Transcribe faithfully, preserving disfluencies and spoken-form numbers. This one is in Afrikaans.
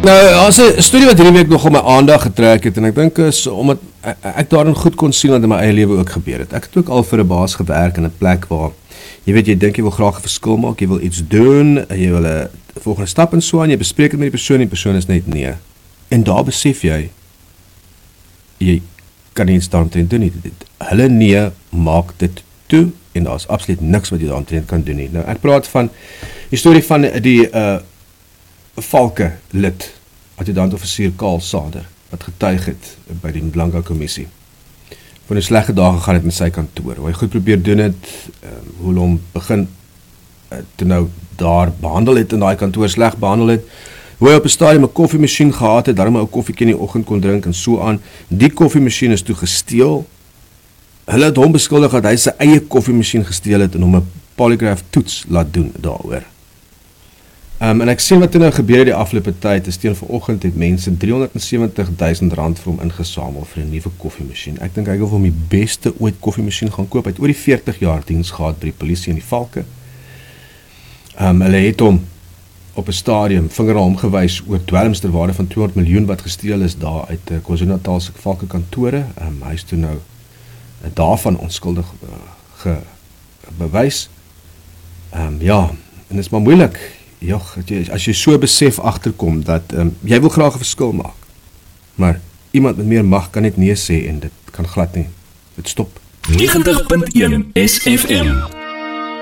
Nou, as 'n storie wat hierdie week nog op my aandag getrek het en ek dink is omdat ek, ek daarin goed kon sien wat in my eie lewe ook gebeur het. Ek het ook al vir 'n baas gewerk in 'n plek waar jy weet jy dink jy wil graag 'n verskil maak, jy wil iets doen, jy wil 'n volgende stap en so aan, jy bespreek dit met die persoon en die persoon is net nee. En daar besef jy jy kan nie iets daaromtrent doen nie. Hulle nee maak dit toe en daar is absoluut niks wat jy daaromtrent kan doen nie. Nou ek praat van die storie van die uh, Valke lid, adjutant-offisier Karl Sader, wat getuig het by die Mlanga kommissie. Van 'n slegte dae gegaan het met sy kantoor, hoe hy goed probeer doen het, um, hoe hy hom begin uh, toe nou daar behandel het in daai kantoor, sleg behandel het, hoe hy op 'n stadium 'n koffiemasjien gehad het, daarom 'n koffiekie in die oggend kon drink en so aan. Die koffiemasjien is toe gesteel. Hulle het hom beskuldig dat hy sy eie koffiemasjien gesteel het en hom 'n polygraph toets laat doen daaroor. Um, en ek sien wat er nou gebeur het die afgelope tyd, is teen vanoggend het mense driehonderd sewentig duisend rand vir hom ingesamel vir 'n nuwe koffiemasjien. Ek dink hy wil vir hom die beste ooit koffiemasjien gaan koop. Hy het oor die veertig jaar diens gehad by die polisie in die Valke. Um, hulle het hom op 'n stadium vinger na hom gewys oor dwelms ter waarde van tweehonderd miljoen wat gesteel is daar uit uh, KwaZulu-Natal se Valke kantore. Um, hy is toe nou uh, daarvan onskuldig uh, ge, bewys. Um, ja, en dit is maar moeilik. Jog, as jy so besef agterkom dat um, jy wil graag 'n verskil maak, maar iemand met meer mag kan net nee sê en dit kan glad nie. Dit stop. negentig punt een S F M